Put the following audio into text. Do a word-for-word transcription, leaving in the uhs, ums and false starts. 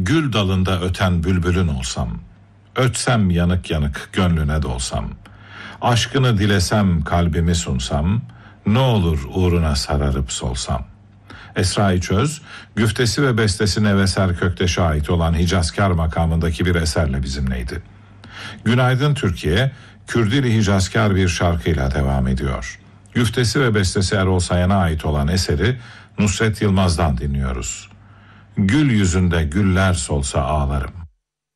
gül dalında öten bülbülün olsam, ötsem yanık yanık gönlüne dolsam, aşkını dilesem kalbimi sunsam, ne olur uğruna sararıp solsam. Esra-i Çöz, güftesi ve bestesi Neveser Kökteş'e ait olan Hicazkar makamındaki bir eserle bizimleydi. Günaydın Türkiye, Kürdili Hicazkar bir şarkıyla devam ediyor. Güftesi ve bestesi Erol Sayan'a ait olan eseri Nusret Yılmaz'dan dinliyoruz. Gül yüzünde güller solsa ağlarım.